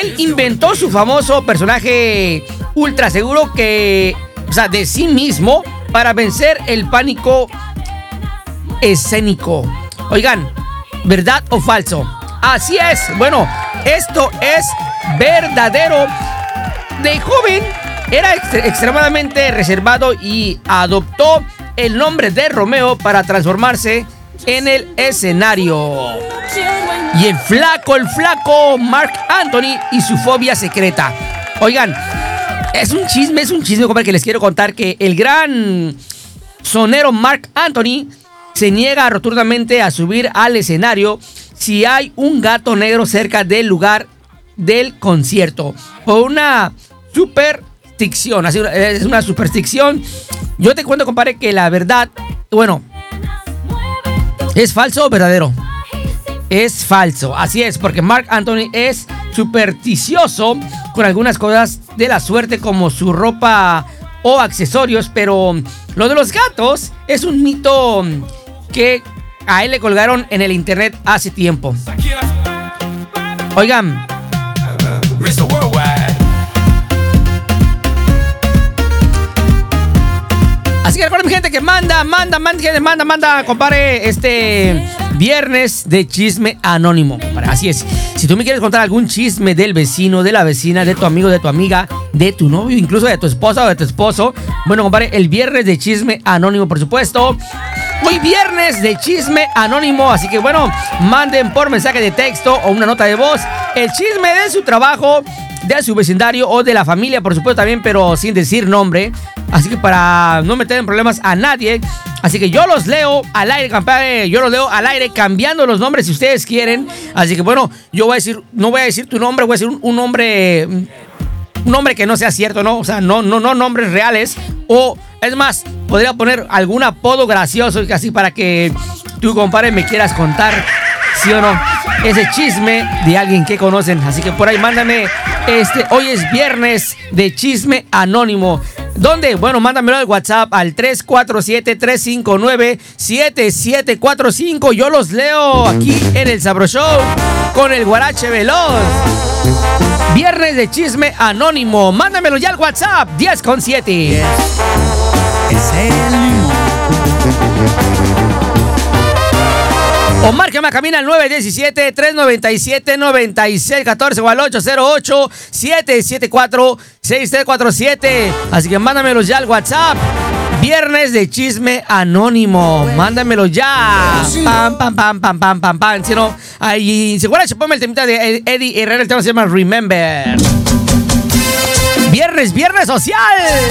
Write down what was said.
Él inventó su famoso personaje ultra seguro de sí mismo para vencer el pánico escénico. Oigan, ¿verdad o falso? Así es. Bueno, esto es verdadero. De joven era extremadamente reservado y adoptó el nombre de Romeo para transformarse en el escenario. Y el flaco Marc Anthony y su fobia secreta. Oigan, es un chisme, compadre, que les quiero contar que el gran sonero Marc Anthony se niega rotundamente a subir al escenario si hay un gato negro cerca del lugar del concierto. Por una superstición, así es una superstición. Yo te cuento, compadre, que la verdad, bueno, ¿es falso o verdadero? Es falso, así es, porque Marc Anthony es supersticioso con algunas cosas de la suerte como su ropa o accesorios, pero lo de los gatos es un mito que a él le colgaron en el internet hace tiempo. Oigan, así que recuerden, mi gente, que manda, compadre, viernes de chisme anónimo, compadre. Así es. Si tú me quieres contar algún chisme del vecino, de la vecina, de tu amigo, de tu amiga, de tu novio, incluso de tu esposa o de tu esposo, bueno, compadre, el viernes de chisme anónimo, por supuesto. Hoy viernes de chisme anónimo, así que bueno, manden por mensaje de texto o una nota de voz el chisme de su trabajo, de su vecindario o de la familia, por supuesto también, pero sin decir nombre. Así que para no meter en problemas a nadie, así que yo los leo al aire, compadre. Yo los leo al aire cambiando los nombres si ustedes quieren. Así que bueno, yo voy a decir, no voy a decir tu nombre, voy a decir un nombre que no sea cierto, ¿no? O sea, no nombres reales. O, es más, podría poner algún apodo gracioso así para que tú, compadre, me quieras contar, ¿sí o no? Ese chisme de alguien que conocen. Así que por ahí mándame, hoy es viernes de chisme anónimo. ¿Dónde? Bueno, mándamelo al WhatsApp al 347-359-7745. Yo los leo aquí en el Sabro Show con el Guarache Veloz. Viernes de chisme anónimo. Mándamelo ya al WhatsApp 10.7. Es el o márcame a cabina al 917-397-9614 o al 808-774-6347. Así que mándamelos ya al WhatsApp. Viernes de chisme anónimo. Mándamelo ya. Pam, pam, pam, pam, pam, pam, pam. Si no, ahí se guarda, ponme el temita de Eddie Herrera. El tema se llama Remember. Viernes social.